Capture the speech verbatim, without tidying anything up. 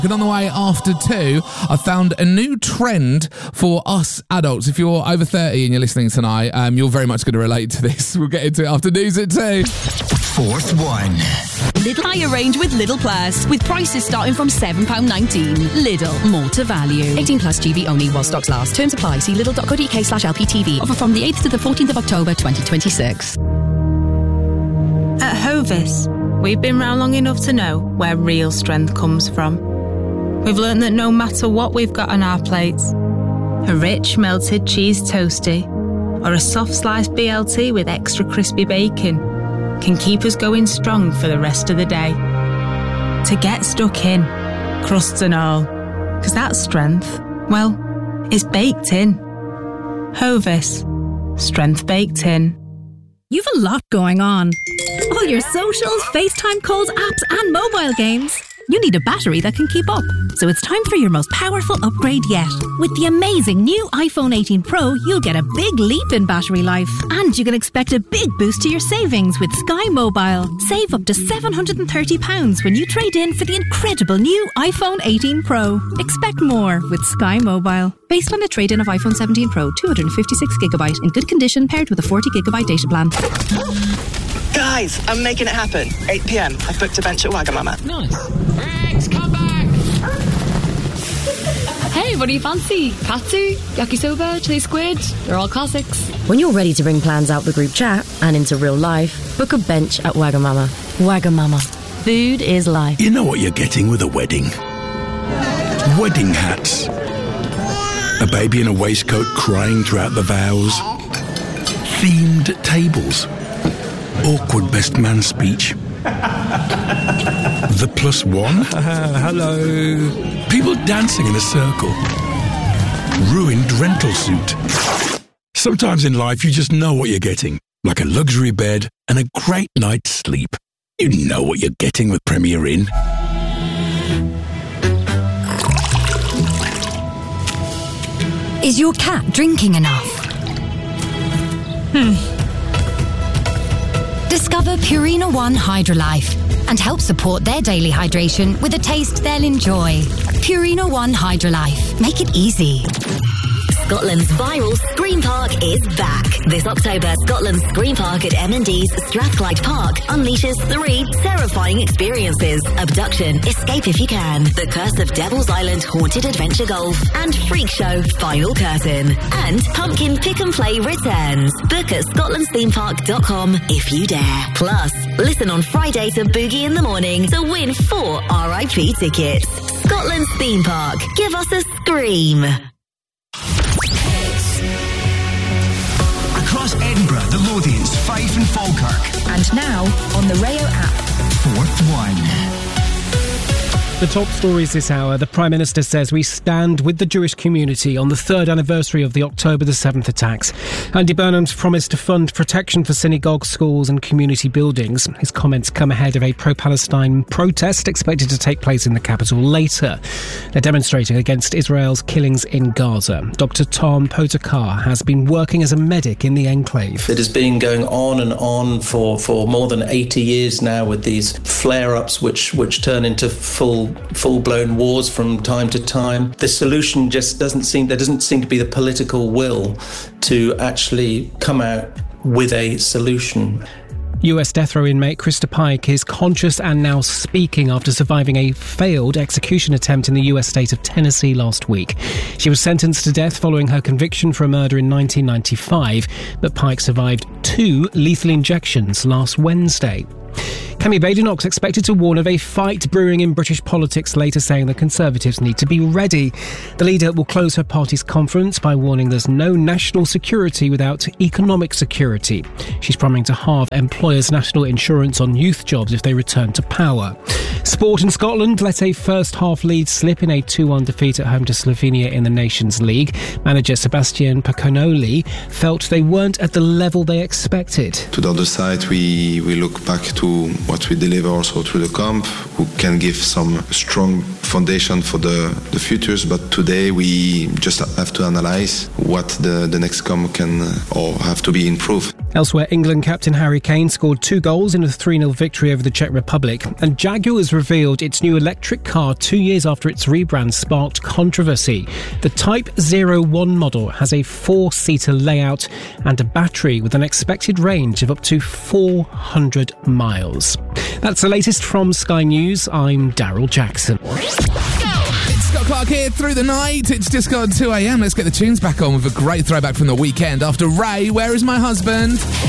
And on the way after two, I found a new trend for us adults. If you're over thirty and you're listening tonight, um, you're very much going to relate to this. We'll get into it after news at two. Fourth one. Lidl higher range with Lidl Plus, with prices starting from seven pounds nineteen. Lidl, more to value. eighteen plus G B only while stocks last. Terms apply. See lidl.co.uk slash LPTV. Offer from the eighth to the fourteenth of October twenty twenty-six. At Hovis, we've been round long enough to know where real strength comes from. We've learned that no matter what we've got on our plates, a rich melted cheese toastie or a soft sliced B L T with extra crispy bacon can keep us going strong for the rest of the day. To get stuck in, crusts and all, because that strength, well, is baked in. Hovis, strength baked in. You've a lot going on. All your socials, FaceTime calls, apps and mobile games. You need a battery that can keep up. So it's time for your most powerful upgrade yet. With the amazing new iPhone eighteen Pro, you'll get a big leap in battery life. And you can expect a big boost to your savings with Sky Mobile. Save up to seven hundred thirty pounds when you trade in for the incredible new iPhone eighteen Pro. Expect more with Sky Mobile. Based on a trade-in of iPhone seventeen Pro, two hundred fifty-six gigabyte in good condition paired with a forty gigabyte data plan. Guys, I'm making it happen. eight p.m. I've booked a bench at Wagamama. Nice. Rex, come back! Hey, what do you fancy? Katsu, yakisoba, chili squid? They're all classics. When you're ready to bring plans out the group chat and into real life, book a bench at Wagamama. Wagamama. Food is life. You know what you're getting with a wedding. Wedding hats. A baby in a waistcoat crying throughout the vows. Themed tables. Awkward best man speech. The plus one. Uh, hello. People dancing in a circle. Ruined rental suit. Sometimes in life you just know what you're getting. Like a luxury bed and a great night's sleep. You know what you're getting with Premier Inn. Is your cat drinking enough? Hmm. Discover Purina One Hydrolife and help support their daily hydration with a taste they'll enjoy. Purina One Hydrolife. Make it easy. Scotland's viral Scream Park is back. This October, Scotland's Scream Park at M and D's Strathclyde Park unleashes three terrifying experiences: abduction, escape if you can, the Curse of Devil's Island Haunted Adventure Golf, and Freak Show Final Curtain. And Pumpkin Pick and Play returns. Book at scotlands theme park dot com if you dare. Plus, listen on Friday to Boogie in the Morning to win four R I P tickets. Scotland's Theme Park. Give us a scream. Across Edinburgh, the Lothians, Fife and Falkirk. And now on the Rayo app. Fourth one. The top stories this hour. The Prime Minister says we stand with the Jewish community on the third anniversary of the October the seventh attacks. Andy Burnham's promised to fund protection for synagogues, schools and community buildings. His comments come ahead of a pro-Palestine protest expected to take place in the capital later. They're demonstrating against Israel's killings in Gaza. Doctor Tom Potakar has been working as a medic in the enclave. It has been going on and on for, for more than eighty years now, with these flare-ups which, which turn into full full-blown wars from time to time. The solution just doesn't seem, there doesn't seem to be the political will to actually come out with a solution. U S death row inmate Krista Pike is conscious and now speaking after surviving a failed execution attempt in the U S state of Tennessee last week. She was sentenced to death following her conviction for a murder in nineteen ninety-five, but Pike survived two lethal injections last Wednesday. Kemi Badenoch's expected to warn of a fight brewing in British politics, later saying the Conservatives need to be ready. The leader will close her party's conference by warning there's no national security without economic security. She's promising to halve employers' national insurance on youth jobs if they return to power. Sport in Scotland let a first-half lead slip in a two one defeat at home to Slovenia in the Nations League. Manager Sebastian Paconoli felt they weren't at the level they expected. To the other side, we, we look back to what we deliver also through the camp, who can give some strong foundation for the, the futures. But today we just have to analyze what the, the next camp can or have to be improved. Elsewhere, England captain Harry Kane scored two goals in a three nil victory over the Czech Republic. And Jaguar has revealed its new electric car two years after its rebrand sparked controversy. The Type zero one model has a four-seater layout and a battery with an expected range of up to four hundred miles. That's the latest from Sky News. I'm Daryl Jackson. It's Scott Clark here through the night. It's just gone two a.m. Let's get the tunes back on with a great throwback from the weekend. After Ray, Where Is My Husband?